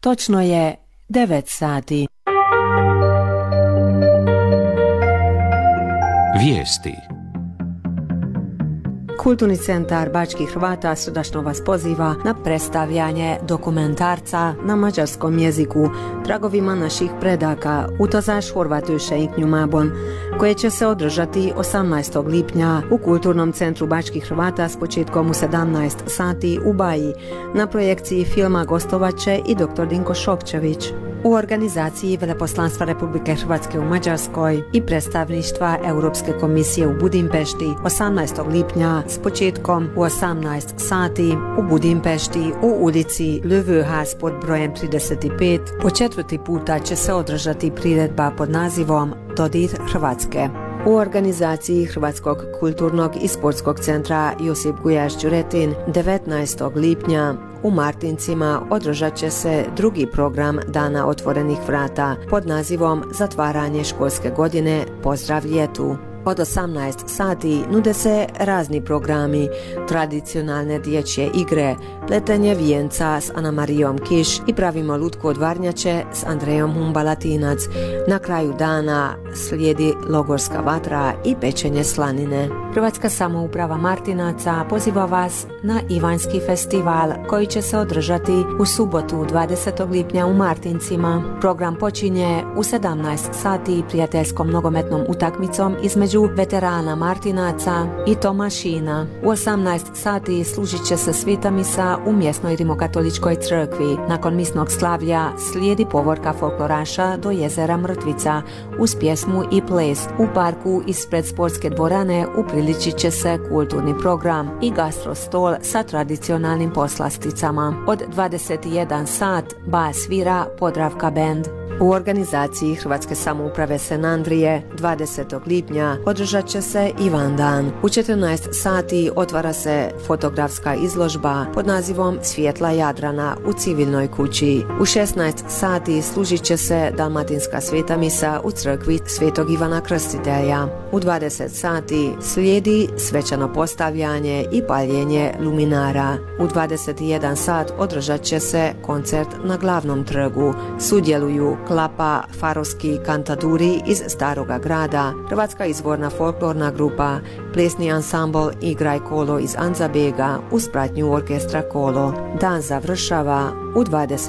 Točno je 9 sati. Vijesti. Kulturni centar Bačkih Hrvata srdačno vas poziva na predstavljanje dokumentarca na mađarskom jeziku Tragovima naših predaka Utazaš Horvatőse i Knjumabon, koje će se održati 18. lipnja u Kulturnom centru Bačkih Hrvata s početkom u 17 sati u Baji. Na projekciji filma gostovaće i dr. Dinko Šokčević. U organizaciji Veleposlanstva Republike Hrvatske u Mađarskoj i predstavništva Europske komisije u Budimpešti 18. lipnja s početkom u 18 sati u Budimpešti u ulici Lövöház pod brojem 35 po 4. puta će se održati priredba pod nazivom Dodir Hrvatske. U organizaciji Hrvatskog kulturnog i sportskog centra Josip Gujaš Đuretin 19. lipnja u Martincima održat će se drugi program Dana otvorenih vrata pod nazivom Zatvaranje školske godine, pozdrav ljetu. Od 18 sati nude se razni programi, tradicionalne dječje igre, pletenje vijenca s Ana-Marijom Kiš i pravimo lutku od varnjače s Andrejom Humbalatinac. Na kraju dana slijedi logorska vatra i pečenje slanine. Hrvatska samouprava Martinaca poziva vas na Ivanjski festival koji će se održati u subotu 20. lipnja u Martincima. Program počinje u 17 sati prijateljskom nogometnom utakmicom između veterana Martinaca i Tomašina. U 18 sati služit će se sveta misa u mjesnoj rimokatoličkoj crkvi. Nakon misnog slavlja slijedi povorka folkloraša do jezera Mrtvica uz pjesmu i ples. U parku ispred sportske dvorane upriličit će se kulturni program i gastrostol sa tradicionalnim poslasticama. Od 21 sat bas svira Podravka band. U organizaciji Hrvatske samouprave Senandrije 20. lipnja održat će se Ivan dan. U 14 sati otvara se fotografska izložba pod nazivom Svjetla Jadrana u civilnoj kući. U 16 sati služit će se dalmatinska sveta misa u crkvi Svetog Ivana Krstitelja. U 20 sati slijedi svečano postavljanje i paljenje luminara. U 21 sat održat će se koncert na glavnom trgu. Sudjeluju Klapa, Farovski kantaduri iz Staroga grada, Hrvatska izvorna folklorna grupa, plesni ansambl Igraj kolo iz Anzabega uz pratnju orkestra Kolo. Dan završava u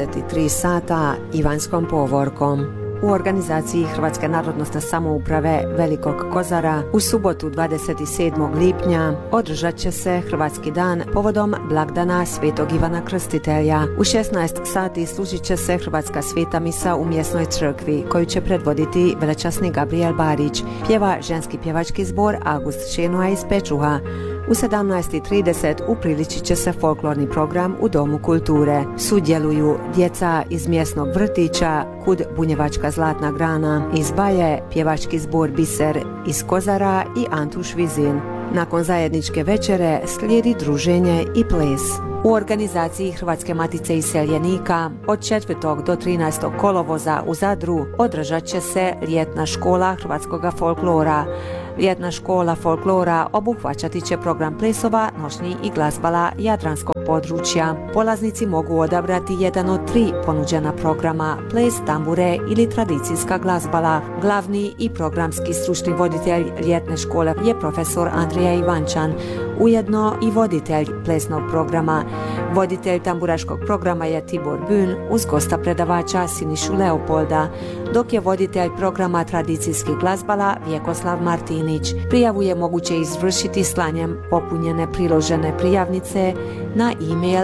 23 sata Ivanjskom povorkom. U organizaciji Hrvatske narodnosne samouprave Velikog Kozara u subotu 27. lipnja održat će se Hrvatski dan povodom blagdana Svetog Ivana Krstitelja. U 16 sati služit će se Hrvatska sveta misa u mjesnoj crkvi koju će predvoditi velečasni Gabriel Barić. Pjeva ženski pjevački zbor August Šenoa iz Pečuha. U 17:30 upriličit će se folklorni program u Domu kulture. Sudjeluju djeca iz mjesnog vrtića Kud Bunjevačka zlatna grana iz Baje, pjevački zbor Biser iz Kozara i Antuš Vizin. Nakon zajedničke večere slijedi druženje i ples. U organizaciji Hrvatske matice iseljenika od 4. do 13. kolovoza u Zadru održat će se ljetna škola hrvatskoga folklora. Ljetna škola folklora obuhvaćati će program plesova, nošnji i glazbala jadranskog područja. Polaznici mogu odabrati jedan od 3 ponuđena programa: ples, tambure ili tradicijska glazbala. Glavni i programski stručni voditelj ljetne škole je profesor Andrija Ivančan, ujedno i voditelj plesnog programa. Voditelj tamburaškog programa je Tibor Bün uz gosta predavača Sinišu Leopolda, dok je voditelj programa tradicijskih glazbala Vjekoslav Martinić. Prijavu je moguće izvršiti slanjem popunjene priložene prijavnice na e-mail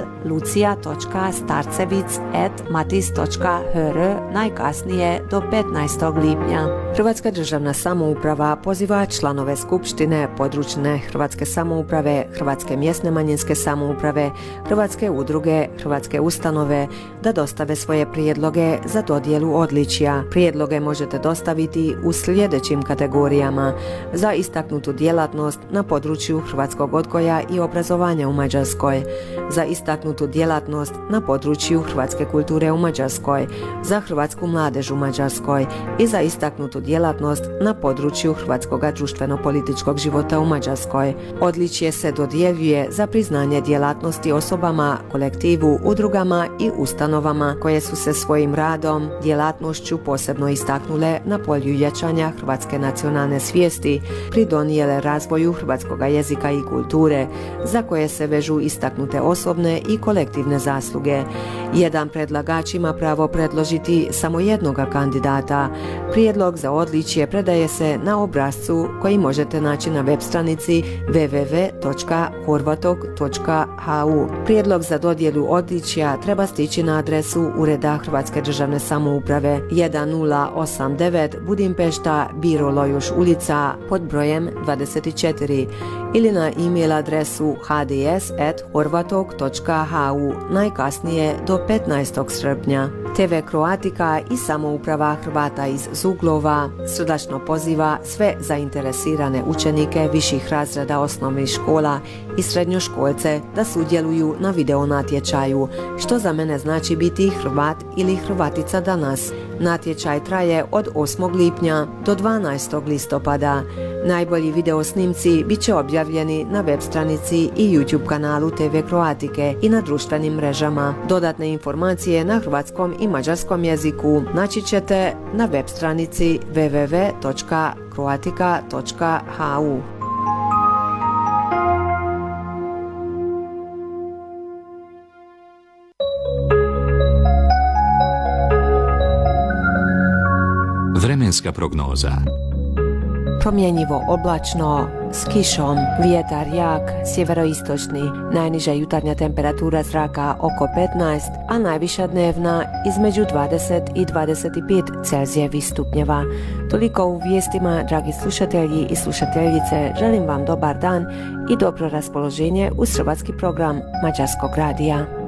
lucia.starcevic@matis.hr najkasnije do 15. lipnja. Hrvatska državna samouprava poziva članove Skupštine, područne Hrvatske samouprave, Hrvatske mjesne manjinske samouprave, Hrvatske udruge, Hrvatske ustanove da dostave svoje prijedloge za dodjelu odličja. Prijedloge možete dostaviti u sljedećim kategorijama: za istaknutu djelatnost na području hrvatskog odgoja i obrazovanja u Mađarskoj, za istaknutu djelatnost na području hrvatske kulture u Mađarskoj, za hrvatsku mladež u Mađarskoj i za istaknutu djelatnost na području hrvatskog društveno-političkog života u Mađarskoj. Odličje se dodjeljuje za priznanje djelatnosti osobama, kolektivu, udrugama i ustanovama koje su se svojim radom, djelatnošću posebno istaknule na polju jačanja hrvatske nacionalne svijesti, pridonijele razvoju hrvatskog jezika i kulture, za koje se vežu istaknute osobne i kolektivne zasluge. Jedan predlagač ima pravo predložiti samo jednoga kandidata. Prijedlog za odličje predaje se na obrascu koji možete naći na web stranici www.horvatog.hu. Prijedlog za dodjelu odličja treba stići na adresu Ureda Hrvatske državne samouprave 1089 Budimpešta, Biro Lojuš ulica pod brojem 24 ili na e-mail adresu hds@horvatog.hu najkasnije do 15. srpnja. TV Croatica i samouprava Hrvata iz Zuglova srdačno poziva sve zainteresirane učenike viših razreda osnovnih škola i srednjoškolce da sudjeluju na video natječaju Što za mene znači biti Hrvat ili Hrvatica danas. Natječaj traje od 8. lipnja do 12. listopada. Najbolji video snimci bit će objavljeni na web stranici i YouTube kanalu TV Croatike i na društvenim mrežama. Dodatne informacije na hrvatskom i mađarskom jeziku naći ćete na web stranici www.croatica.hu. Vremenska prognoza. Promjenjivo oblačno, s kišom, vjetar jak, sjeveroistočni, najniža jutarnja temperatura zraka oko 15, a najviša dnevna između 20 i 25 Celzijevih stupnjeva. Toliko u vijestima, dragi slušatelji i slušateljice, želim vam dobar dan i dobro raspoloženje uz hrvatski program Mađarskog radija.